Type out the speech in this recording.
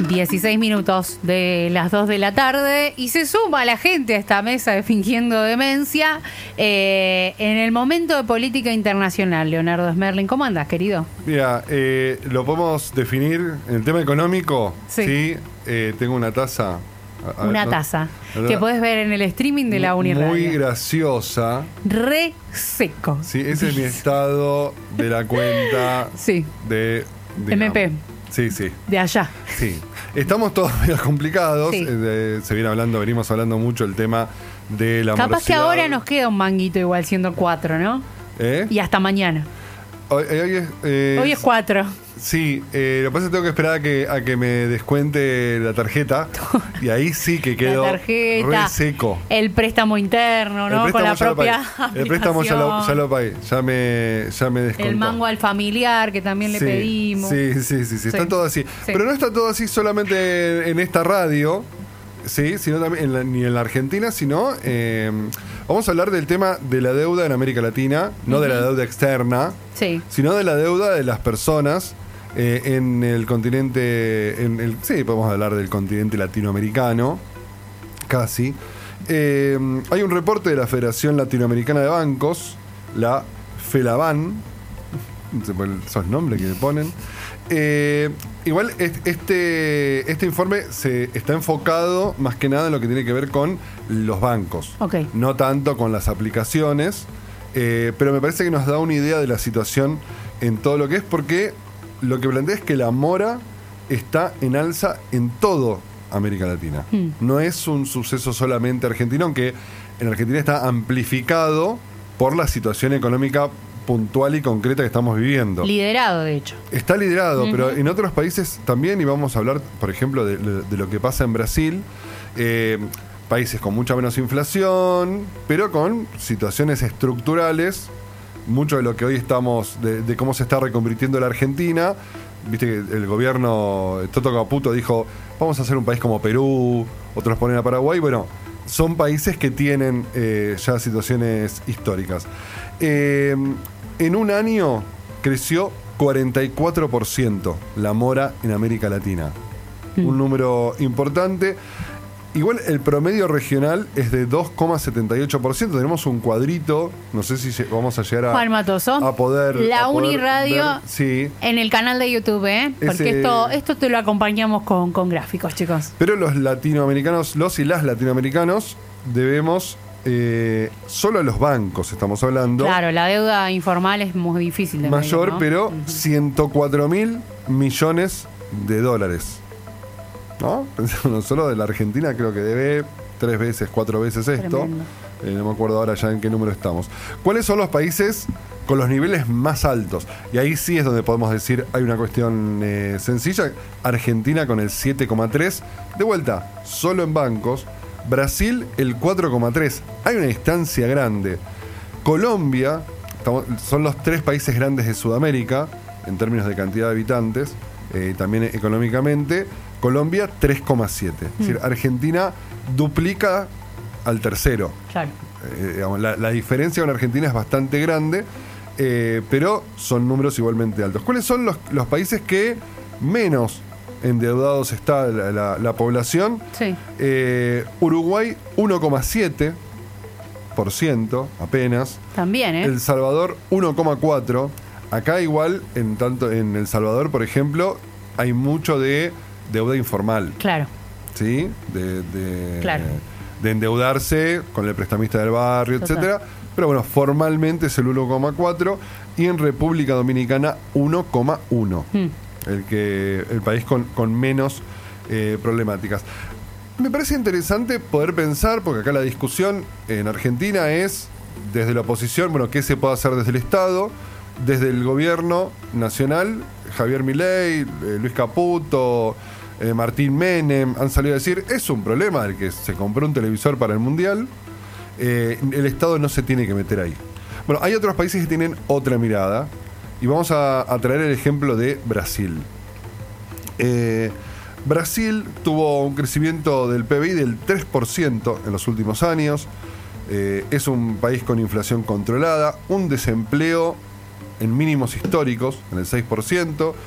16 minutos de las 2 de la tarde y se suma la gente a esta mesa de Fingiendo Demencia en el momento de política internacional. Leonardo Smerling, ¿cómo andás, querido? Mira, lo podemos definir en el tema económico. Sí. Tengo una taza. Taza que podés ver en el streaming de la Uniradio. Muy graciosa. Re seco. Sí, ese es mi estado de la cuenta de MP. Sí. De allá. Sí. Estamos todos medio complicados. Sí. Venimos hablando mucho el tema de la Capaz morosidad. que ahora nos queda un manguito igual siendo 4, ¿no? Y hasta mañana. Hoy es 4. Sí, lo que pasa es que tengo que esperar a que me descuente la tarjeta. Y ahí sí que quedo re seco. El préstamo interno, ¿no? Con la propia aplicación. El préstamo ya lo pagué. Ya me descontó. El mango al familiar que también le pedimos. Sí. Está todo así. Sí. Pero no está todo así solamente en esta radio. Sí, sino también ni en la Argentina, sino vamos a hablar del tema de la deuda en América Latina, no de la deuda externa, sino de la deuda de las personas en el continente, podemos hablar del continente latinoamericano, casi. Hay un reporte de la Federación Latinoamericana de Bancos, la FELABAN, esos nombres que le ponen. Igual este informe se está enfocado más que nada en lo que tiene que ver con los bancos, no tanto con las aplicaciones, pero me parece que nos da una idea de la situación en todo lo que es, porque lo que plantea es que la mora está en alza en todo América Latina. No es un suceso solamente argentino, aunque en Argentina está amplificado por la situación económica puntual y concreta que estamos viviendo. Liderado, de hecho. Está liderado, pero en otros países también, y vamos a hablar, por ejemplo, de lo que pasa en Brasil, países con mucha menos inflación, pero con situaciones estructurales, mucho de lo que hoy estamos, de cómo se está reconvirtiendo la Argentina. Viste que el gobierno, Toto Caputo dijo, vamos a hacer un país como Perú, otros ponen a Paraguay. Bueno, son países que tienen ya situaciones históricas. En un año creció 44% la mora en América Latina. Un número importante. Igual el promedio regional es de 2,78%. Tenemos un cuadrito. No sé si vamos a llegar Juan Matoso, a poder. La Uniradio en el canal de YouTube, porque esto te lo acompañamos con gráficos, chicos. Pero los y las latinoamericanos debemos solo a los bancos, estamos hablando. Claro, la deuda informal es muy difícil de mayor, ¿no? Pero 104.000 millones de dólares. ¿No? Pensando solo de la Argentina, creo que debe 3 veces, 4 veces esto. No me acuerdo ahora ya en qué número estamos. ¿Cuáles son los países con los niveles más altos? Y ahí sí es donde podemos decir, hay una cuestión sencilla. Argentina con el 7,3. De vuelta, solo en bancos. Brasil el 4,3. Hay una distancia grande. Colombia, son los 3 países grandes de Sudamérica, en términos de cantidad de habitantes, también económicamente. Colombia 3,7. Es decir, Argentina duplica al tercero. Claro. Digamos, la diferencia con Argentina es bastante grande, pero son números igualmente altos. ¿Cuáles son los países que menos endeudados está la población? Uruguay 1,7% apenas. También, El Salvador 1,4%. Acá igual, en El Salvador, por ejemplo, hay mucho de deuda informal. Claro. ¿Sí? De endeudarse con el prestamista del barrio, etcétera. Pero bueno, formalmente es el 1,4%, y en República Dominicana 1,1%. El país con menos problemáticas. Me parece interesante poder pensar, porque acá la discusión en Argentina es desde la oposición, bueno, ¿qué se puede hacer desde el Estado? Desde el gobierno nacional, Javier Milei, Luis Caputo, Martín Menem han salido a decir, es un problema el que se compró un televisor para el Mundial, el Estado no se tiene que meter ahí. Bueno, hay otros países que tienen otra mirada, y vamos a traer el ejemplo de Brasil. Brasil tuvo un crecimiento del PBI del 3% en los últimos años, es un país con inflación controlada, un desempleo en mínimos históricos, en el 6%,